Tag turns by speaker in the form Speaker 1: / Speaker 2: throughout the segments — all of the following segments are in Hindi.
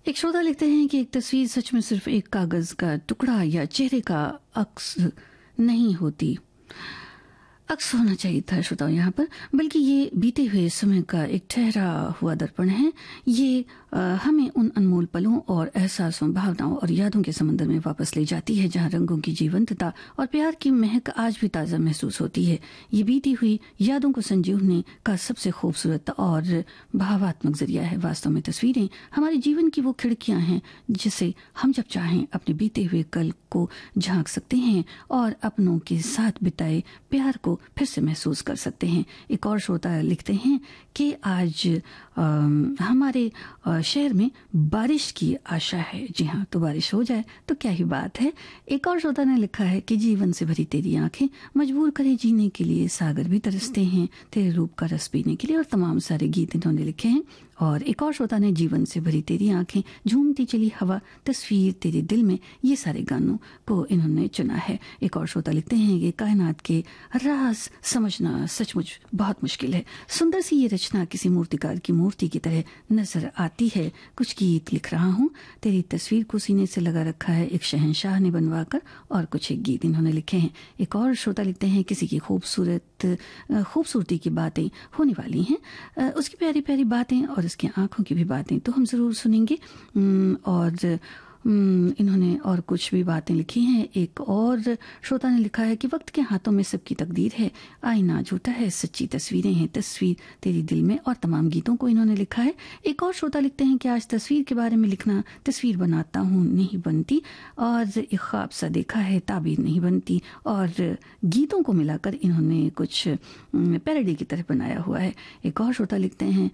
Speaker 1: एक श्रोता लिखते हैं कि एक तस्वीर सच में सिर्फ एक कागज का टुकड़ा या चेहरे का अक्स नहीं होती। अक्स होना चाहिए था श्रोताओं यहाँ पर, बल्कि ये बीते हुए समय का एक ठहरा हुआ दर्पण है। ये हमें उन अनमोल पलों और एहसासों, भावनाओं और यादों के समंदर में वापस ले जाती है, जहाँ रंगों की जीवंतता और प्यार की महक आज भी ताज़ा महसूस होती है। ये बीती हुई यादों को संजोने का सबसे खूबसूरत और भावात्मक जरिया है। वास्तव में तस्वीरें हमारे जीवन की वो खिड़कियां हैं जिसे हम जब चाहें अपने बीते हुए कल को झांक सकते हैं और अपनों के साथ बिताए प्यार को फिर से महसूस कर सकते हैं। एक और श्रोता लिखते हैं कि आज हमारे शहर में बारिश की आशा है। जी हाँ, तो बारिश हो जाए तो क्या ही बात है। एक और श्रोता ने लिखा है कि जीवन से भरी तेरी आंखें मजबूर करे जीने के लिए, सागर भी तरसते हैं तेरे रूप का रस पीने के लिए, और तमाम सारे गीत इन्होंने लिखे हैं। और एक और श्रोता ने जीवन से भरी तेरी आंखें, झूमती चली हवा, तस्वीर तेरे दिल में, ये सारे गानों को इन्होंने चुना है। एक और श्रोता लिखते हैं कि कायनात के राज समझना सचमुच बहुत मुश्किल है। सुंदर सी ये रचना किसी मूर्तिकार की मूर्ति की तरह नजर आती है। कुछ गीत लिख रहा हूँ, तेरी तस्वीर को सीने से लगा रखा है एक शहंशाह ने बनवाकर, और कुछ एक गीत इन्होंने लिखे हैं। एक और श्रोता लिखते हैं किसी की खूबसूरती की बातें होने वाली हैं, उसकी प्यारी प्यारी बातें और उसकी आंखों की भी बातें तो हम जरूर सुनेंगे। और इन्होंने और कुछ भी बातें लिखी हैं। एक और श्रोता ने लिखा है कि वक्त के हाथों में सबकी तकदीर है, आईना झूठा है, सच्ची तस्वीरें हैं, तस्वीर तेरी दिल में, और तमाम गीतों को इन्होंने लिखा है। एक और श्रोता लिखते हैं कि आज तस्वीर के बारे में लिखना, तस्वीर बनाता हूँ नहीं बनती, और एक ख्वाब सा देखा है ताबीर नहीं बनती, और गीतों को मिलाकर इन्होंने कुछ पैरोडी की तरह बनाया हुआ है। एक और श्रोता लिखते हैं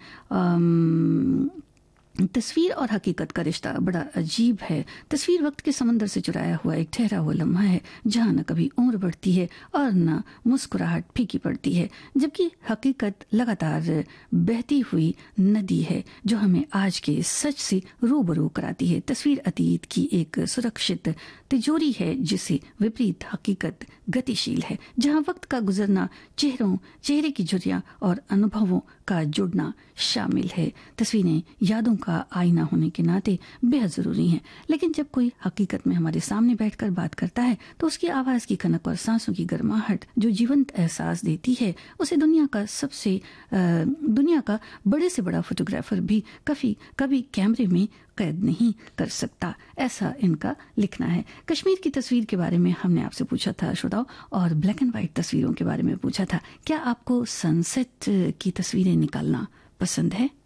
Speaker 1: तस्वीर और हकीकत का रिश्ता बड़ा अजीब है। तस्वीर वक्त के समंदर से चुराया हुआ एक ठहरा हुआ लम्हा है, जहाँ न कभी उम्र बढ़ती है और न मुस्कुराहट फीकी पड़ती है, जबकि हकीकत लगातार बहती हुई नदी है जो हमें आज के सच से रूबरू कराती है। तस्वीर अतीत की एक सुरक्षित तिजोरी है जिसे विपरीत हकीकत गतिशील है, जहाँ वक्त का गुजरना, चेहरे की झुर्रियां और अनुभवों का जुड़ना शामिल है। तस्वीरें यादों का आईना होने के नाते बेहद जरूरी हैं, लेकिन जब कोई हकीकत में हमारे सामने बैठकर बात करता है तो उसकी आवाज की खनक और सांसों की गर्माहट जो जीवंत एहसास देती है, उसे दुनिया का बड़े से बड़ा फोटोग्राफर भी कभी कैमरे में कैद नहीं कर सकता। ऐसा इनका लिखना है। कश्मीर की तस्वीर के बारे में हमने आपसे पूछा था श्रोताओं, और ब्लैक एंड व्हाइट तस्वीरों के बारे में पूछा था। क्या आपको सनसेट की तस्वीरें निकालना पसंद है?